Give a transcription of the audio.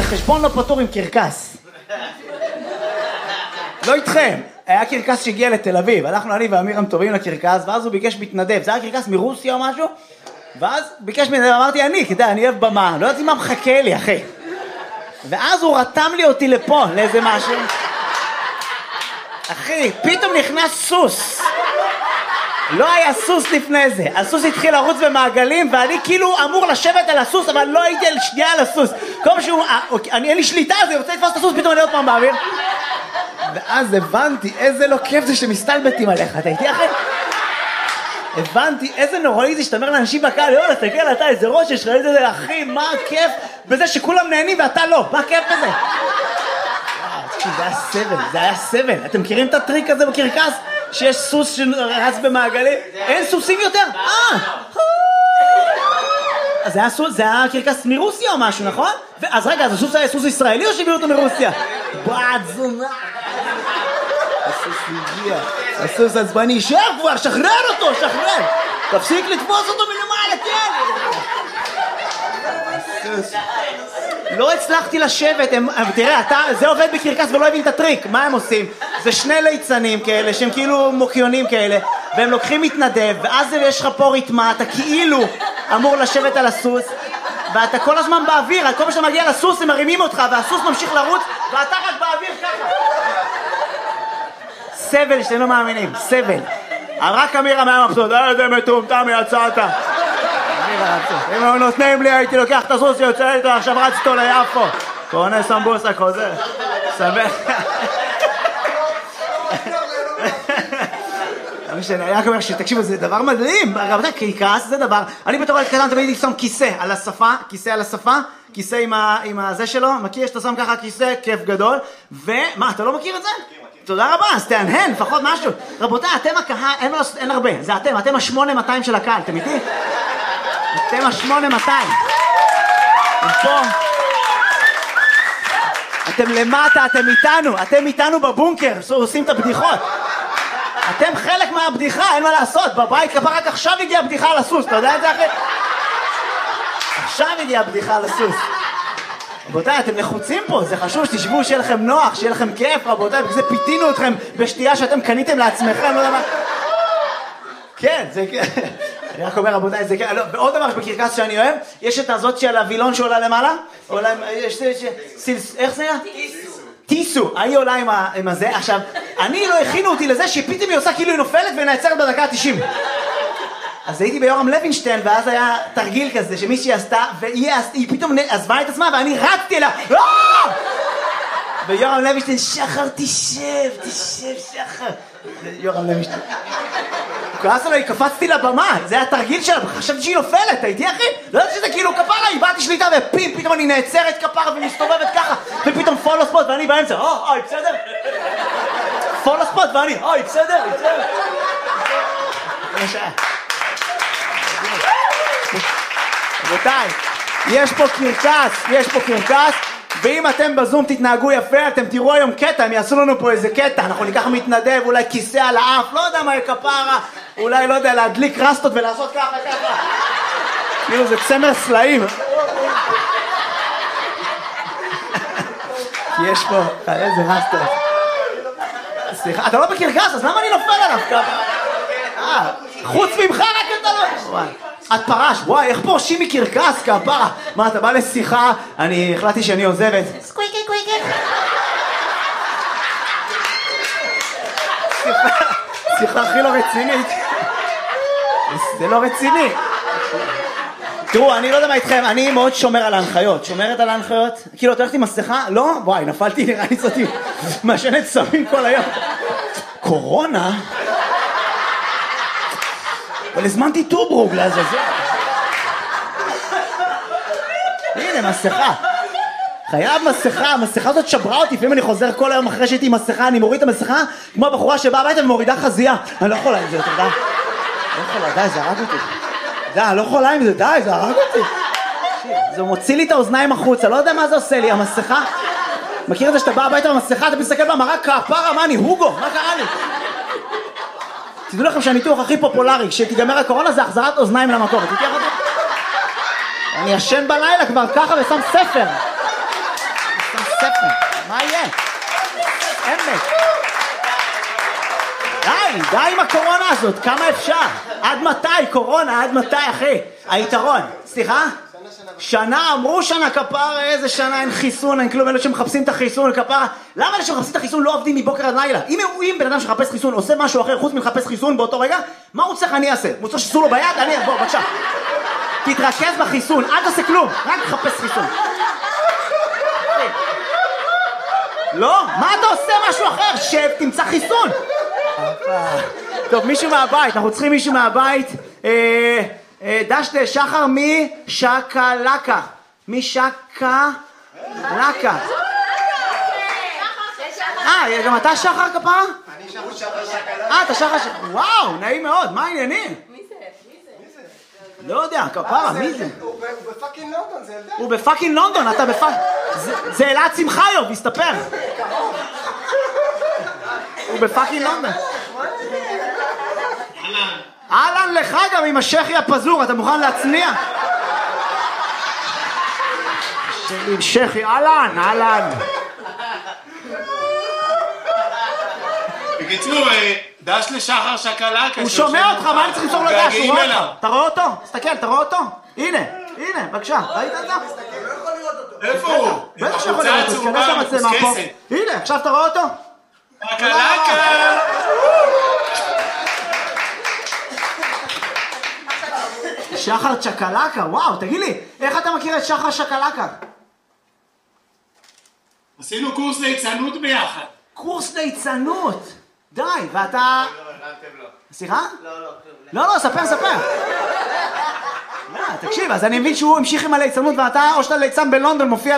חשבון לא פתור עם קרקס. לא איתכם. היה קרקס שהגיע לתל אביב, אני ואמירם טובים לקרקס, ואז הוא ביקש מתנדב, זה היה קרקס מרוסיה או משהו, ואז ביקש מתנדב, אמרתי אני אוהב במה, לא יודעת מה מחכה לי אחי. ואז הוא רתם לי אותי לפה, לאיזה משהו. אחי, פתאום נכנס סוס. לא היה סוס לפני זה, הסוס התחיל לרוץ במעגלים, ואני כאילו אמור לשבת על הסוס, אבל לא הייתי שנייה על הסוס. כל משהו, אין לי שליטה, אז אני רוצה לתפוס את הסוס, פתאום אני עוד פעם באוויר. ואז הבנתי איזה לא כיף זה שמסתלבטים עליך, אתה איתי אחי? הבנתי איזה נוראי זה שאתה אומר לאנשים בקהל, יאללה, תסתכל אתה איזה ראש יש לך, איזה אחי, מה הכיף בזה שכולם נהנים ואתה לא, מה הכיף בזה? זה היה סבל, אתם מכירים את הטריק הזה בקרקס? שיש סוס שרץ במעגלים? אין סוסים יותר? אז זה היה קרקס מרוסיה או משהו, נכון? אז רגע, אז הסוס היה סוס ישראלי או שהביאו אותו מרוסיה? בעד זונה. הסוס הגיע. הסוס עצבני, שב כבר, שחרר אותו, שחרר. תפסיק לתפוס אותו מלמעלה, כן. הסוס. לא הצלחתי לשבת, תראה, זה עובד בקרקס ולא הבין את הטריק, מה הם עושים? זה שני ליצנים כאלה, שהם כאילו מוקיונים כאלה, והם לוקחים מתנדב, ואז יש לך פה ריתמה, אתה כאילו אמור לשבת על הסוס, ואתה כל הזמן באוויר, כל מה שאתה מגיע לסוס הם מרימים אותך, והסוס ממשיך לרוץ, ואתה רק באוויר ככה. סבל שאתם לא מאמינים, סבל. רק אמירם היה מבסוט, איזה מטומטם יצאת. אם הם נותנים לי הייתי לוקח את הסוס שיוצא איתו, עכשיו רץ איתו ליפו. קורנה סמבוסה חוזר. סבך. אני רק אומר שתקשיבו, זה דבר מדהים. רבותיי, קרקס זה דבר. אני בתור ילד קטן תמיד שם כיסא על השפה, כיסא עם הזה שלו. מכיר שאתה שם ככה כיסא, כיף גדול. ומה, אתה לא מכיר את זה? תודה רבה, אז תענהן, לפחות משהו. רבותיי, אתם הקהל, אין הרבה, זה אתם ה-8200 של הקהל, אתם איתי? אתם ה-8200. פה. אתם למטה, אתם איתנו בבונקר, עושים את הבדיחות. אתם חלק מהבדיחה, אין מה לעשות, בבית כבר רק עכשיו הגיעה הבדיחה על הסוס, אתה יודע את זה אחי? עכשיו הגיעה הבדיחה על הסוס. רבותיי, אתם לחוצים פה, זה חשוב שתשבו, שיהיה לכם נוח, שיהיה לכם כיף, רבותיי, בגלל זה פיתינו אתכם בשתייה שאתם קניתם לעצמכם, לא יודע מה. כן, זה כן. אני רק אומר, רבותיי, זה כן. ועוד דבר בקרקס שאני אוהב, יש את הזאת של הווילון שעולה למעלה, איך זה היה? טיסו, היא עולה עם הזה. עכשיו, לא הכינו אותי לזה שפתאום היא עושה כאילו היא נופלת ונעצרת בדקה ה-90. אז הייתי ביורם לוינשטיין, ואז היה תרגיל כזה שמישהי עשתה, והיא פתאום עזבה את עצמה, ואני רצתי אליה, ויורם לוינשטיין, שחר, תשב, שחר. יורם לוינשטיין. כועס עליי, קפצתי לבמה, זה היה תרגיל שלה, חשבתי שהיא נופלת, הייתי אחי? לא יודעת שזה כאילו כפרה, איבדתי שליטה, פתאום אני נעצרת כפרה ומסתובבת ככה, ופתאום פולו ספוט, ואני באמצע, בסדר? פולו ספוט, ואני, בסדר? רבותיי, יש פה קרקס, ואם אתם בזום תתנהגו יפה, אתם תראו היום קטע, הם יעשו לנו פה איזה קטע, אנחנו ניקח מתנדב, אולי כיסא על האף, לא יודע מה כפרה, אולי לא יודע, להדליק רסטות ולעשות ככה. כאילו זה צמר סלעים. יש פה, איזה רסטות. סליחה, אתה לא בקרקס, אז למה אני נופל עליו ככה? חוץ ממך רק אתה לא... את פרש, וואי, איך פורשים מקרקס, כפרה? מה, אתה בא לשיחה? אני החלטתי שאני עוזבת. סקוויקי. שיחה הכי לא רצינית. זה לא רציני. תראו, אני לא יודע מה איתכם, אני מאוד שומר על ההנחיות. שומרת על ההנחיות? כאילו, אתה הולכת עם מסכה? לא? וואי, נפלתי, נראה לי סוטי. משנת סמים כל היום. קורונה? אבל הזמנתי טוברוק לעזאזל. הנה, מסכה. חייב מסכה, המסכה הזאת שברה אותי, לפעמים אני חוזר כל היום אחרי שהייתי עם מסכה, אני מוריד את המסכה, כמו הבחורה שבאה הביתה ומורידה חזייה. אני לא יכולה עם זה יותר, די. לא יכולה, די, זה הרג אותי. די, אני לא יכולה עם זה, די, זה הרג אותי. זה מוציא לי את האוזניים החוצה, לא יודע מה זה עושה לי, המסכה. מכיר את זה שאתה בא הביתה במסכה, אתה מסתכל במראה, כפרה, מה אני, הוגו, מה קרה לי? תדעו לכם שהניתוח הכי פופולרי, כשתיגמר הקורונה זה החזרת אוזניים למקום. תתייח אותי? אני ישן בלילה כבר ככה ושם ספר. ספר, מה יהיה? אמת. די עם הקורונה הזאת, כמה אפשר? עד מתי, קורונה, עד מתי, אחי? היתרון, סליחה? שנה, אמרו שנה כפרה, איזה שנה, אין חיסון, אין כלום, אלה שמחפשים את החיסון, כפרה. למה אלה שמחפשים את החיסון לא עובדים מבוקר עד לילה? אם בן אדם שמחפש חיסון עושה משהו אחר חוץ מלחפש חיסון באותו רגע, מה הוא צריך אני אעשה? הוא צריך שסו לו ביד? בוא, בבקשה. תתרכז בחיסון, אל תעשה כלום, רק תחפש חיסון. לא, מה אתה עושה משהו אחר? שב, תמצא חיסון. טוב, מישהו מהבית, אנחנו צריכים מישהו מהבית. דשדה, שחר משקלקה. משקלקה. גם אתה שחר כפרה? אני שחר שקלקה. אתה שחר וואו, נעים מאוד, מה העניינים? מי זה? לא יודע, כפרה, מי זה? הוא בפאקינג לונדון, זה ילדה. הוא בפאקינג לונדון, אתה זה אלעד שמחיוב, מסתפר. הוא בפאקינג לונדון. אהלן לך גם עם השכי הפזור, אתה מוכן להצניע? עם שכי, אהלן. בקיצור, דש לשחר שקלקה. הוא שומע אותך, מה אני צריך למסור לו דש? הוא רואה אותך. אתה רואה אותו? תסתכל, אתה רואה אותו? הנה, בבקשה, ראית את זה? לא יכול לראות אותו. איפה הוא? בטח שיכול לראות אותו, תכנס למצלמה פה. הנה, עכשיו אתה רואה אותו? שקלקה! שחר צ'קלקה, וואו, תגיד לי, איך אתה מכיר את שחר שקלקה? עשינו קורס ליצנות ביחד. קורס ליצנות! די, ואתה... סליחה? לא, ספר. תקשיב, אז אני מבין שהוא המשיך עם הליצנות ואתה, או שאתה ליצן בלונדון, מופיע